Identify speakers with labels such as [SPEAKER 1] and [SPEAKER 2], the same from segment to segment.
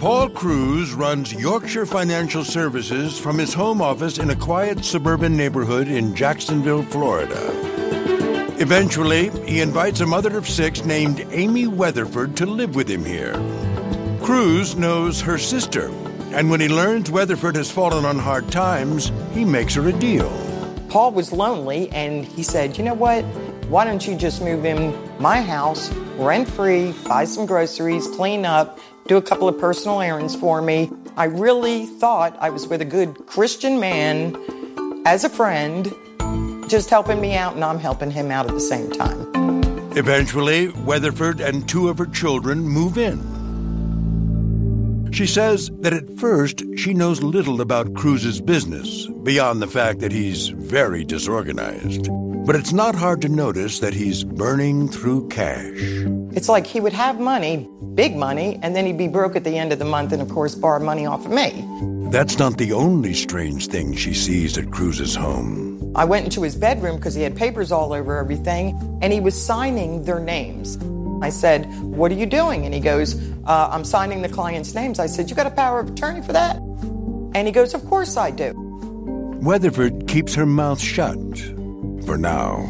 [SPEAKER 1] Paul Cruz runs Yorkshire Financial Services from his home office in a quiet suburban neighborhood in Jacksonville, Florida. Eventually, he invites a mother of 6 named Amy Weatherford to live with him here. Cruz knows her sister, and when he learns Weatherford has fallen on hard times, he makes her a deal.
[SPEAKER 2] Paul was lonely, and he said, you know what? Why don't you just move in my house, rent-free, buy some groceries, clean up, do a couple of personal errands for me. I really thought I was with a good Christian man as a friend, just helping me out, and I'm helping him out at the same time.
[SPEAKER 1] Eventually, Weatherford and 2 of her children move in. She says that at first she knows little about Cruz's business, beyond the fact that he's very disorganized. But it's not hard to notice that he's burning through cash.
[SPEAKER 2] It's like he would have money, big money, and then he'd be broke at the end of the month and, of course, borrow money off of me.
[SPEAKER 1] That's not the only strange thing she sees at Cruz's home.
[SPEAKER 2] I went into his bedroom because he had papers all over everything, and he was signing their names. I said, what are you doing? And he goes, I'm signing the client's names. I said, you got a power of attorney for that? And he goes, of course I do.
[SPEAKER 1] Weatherford keeps her mouth shut, for now.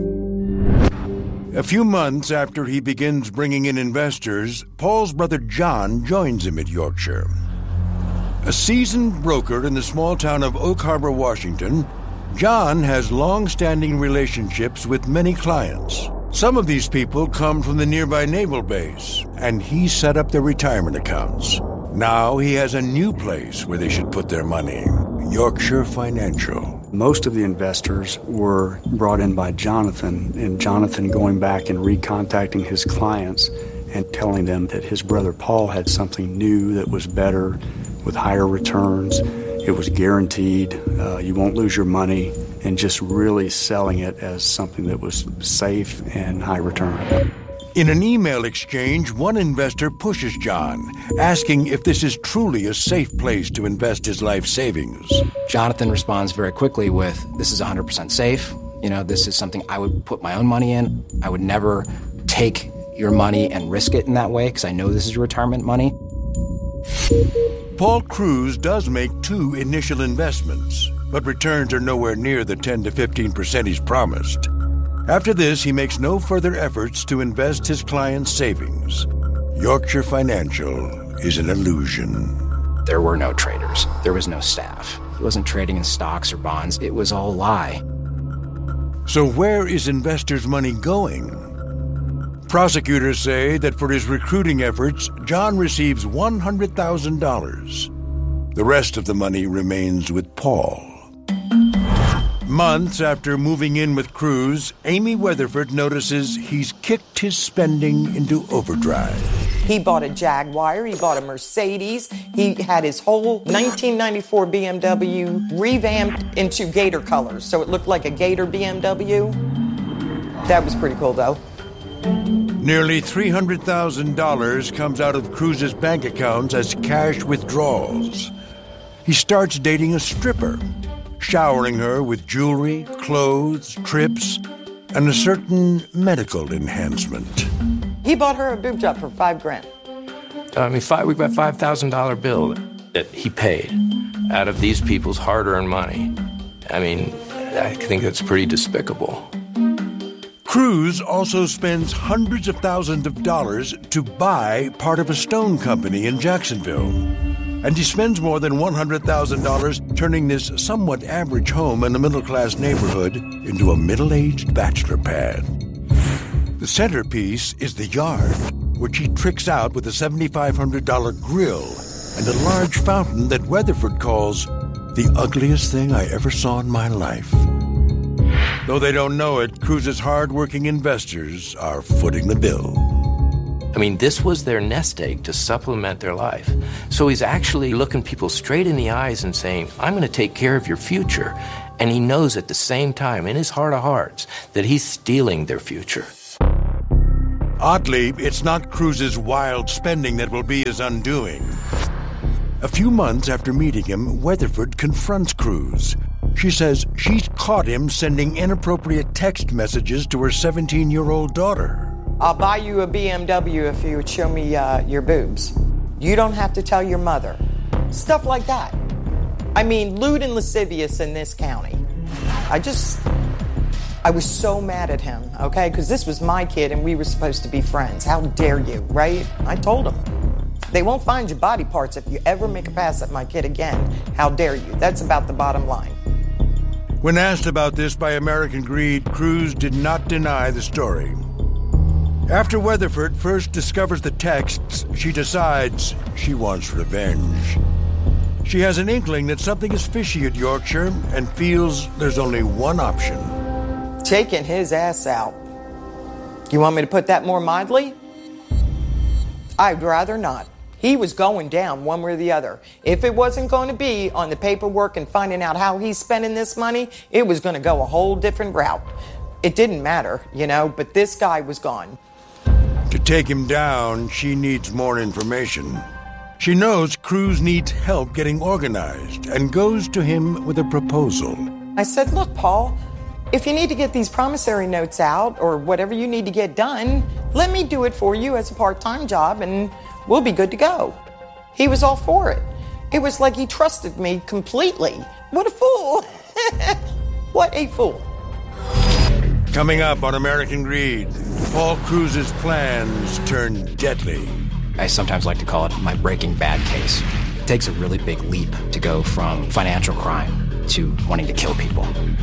[SPEAKER 1] A few months after he begins bringing in investors, Paul's brother John joins him at Yorkshire. A seasoned broker in the small town of Oak Harbor, Washington, John has long-standing relationships with many clients. Some of these people come from the nearby naval base, and he set up their retirement accounts. Now he has a new place where they should put their money, Yorkshire Financial.
[SPEAKER 3] Most of the investors were brought in by Jonathan, and Jonathan going back and recontacting his clients and telling them that his brother Paul had something new that was better with higher returns. It was guaranteed, you won't lose your money, and just really selling it as something that was safe and high return.
[SPEAKER 1] In an email exchange, one investor pushes John, asking if this is truly a safe place to invest his life savings.
[SPEAKER 4] Jonathan responds very quickly with, this is 100% safe. You know, this is something I would put my own money in. I would never take your money and risk it in that way because I know this is your retirement money.
[SPEAKER 1] Paul Cruz does make 2 initial investments, but returns are nowhere near the 10 to 15% he's promised. After this, he makes no further efforts to invest his clients' savings. Yorkshire Financial is an illusion.
[SPEAKER 4] There were no traders. There was no staff. He wasn't trading in stocks or bonds. It was all a lie.
[SPEAKER 1] So where is investors' money going? Prosecutors say that for his recruiting efforts, John receives $100,000. The rest of the money remains with Paul. Months after moving in with Cruz, Amy Weatherford notices he's kicked his spending into overdrive.
[SPEAKER 2] He bought a Jaguar, he bought a Mercedes, he had his whole 1994 BMW revamped into gator colors, so it looked like a gator BMW. That was pretty cool, though.
[SPEAKER 1] Nearly $300,000 comes out of Cruz's bank accounts as cash withdrawals. He starts dating a stripper, showering her with jewelry, clothes, trips, and a certain medical enhancement.
[SPEAKER 2] He bought her a boob job for $5,000.
[SPEAKER 5] We got a $5,000 bill that he paid out of these people's hard-earned money. I mean, I think that's pretty despicable.
[SPEAKER 1] Cruz also spends hundreds of thousands of dollars to buy part of a stone company in Jacksonville. And he spends more than $100,000 turning this somewhat average home in a middle-class neighborhood into a middle-aged bachelor pad. The centerpiece is the yard, which he tricks out with a $7,500 grill and a large fountain that Weatherford calls the ugliest thing I ever saw in my life. Though they don't know it, Cruz's hard-working investors are footing the bill.
[SPEAKER 5] I mean, this was their nest egg to supplement their life. So he's actually looking people straight in the eyes and saying, I'm going to take care of your future. And he knows at the same time, in his heart of hearts, that he's stealing their future.
[SPEAKER 1] Oddly, it's not Cruz's wild spending that will be his undoing. A few months after meeting him, Weatherford confronts Cruz. She says she's caught him sending inappropriate text messages to her 17-year-old daughter.
[SPEAKER 2] I'll buy you a BMW if you would show me your boobs. You don't have to tell your mother. Stuff like that. I mean, lewd and lascivious in this county. I was so mad at him, okay? Because this was my kid and we were supposed to be friends. How dare you, right? I told him. They won't find your body parts if you ever make a pass at my kid again. How dare you? That's about the bottom line.
[SPEAKER 1] When asked about this by American Greed, Cruz did not deny the story. After Weatherford first discovers the texts, she decides she wants revenge. She has an inkling that something is fishy at Yorkshire and feels there's only one option.
[SPEAKER 2] Taking his ass out. You want me to put that more mildly? I'd rather not. He was going down one way or the other. If it wasn't going to be on the paperwork and finding out how he's spending this money, it was going to go a whole different route. It didn't matter, but this guy was gone.
[SPEAKER 1] To take him down, she needs more information. She knows Cruz needs help getting organized and goes to him with a proposal.
[SPEAKER 2] I said, look, Paul, if you need to get these promissory notes out or whatever you need to get done, let me do it for you as a part-time job and we'll be good to go. He was all for it. It was like he trusted me completely. What a fool. What a fool.
[SPEAKER 1] Coming up on American Greed, Paul Cruz's plans turn deadly.
[SPEAKER 4] I sometimes like to call it my Breaking Bad case. It takes a really big leap to go from financial crime to wanting to kill people.